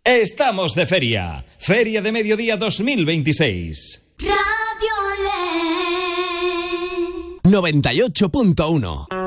Estamos de feria. Feria de Mediodía 2026. Radio LED 98.1.